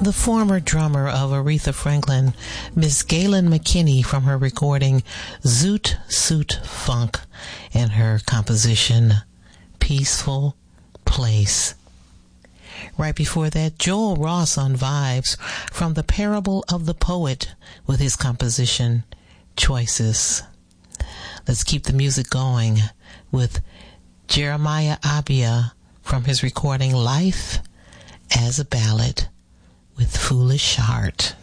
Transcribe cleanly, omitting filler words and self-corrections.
the former drummer of Aretha Franklin, Miss Galen McKinney, from her recording Zoot Suit Funk, and her composition Peaceful Place. Right before that, Joel Ross on Vibes from The Parable of the Poet with his composition Choices. Let's keep the music going with Jeremiah Abia from his recording Life as a Ballad with Foolish Heart.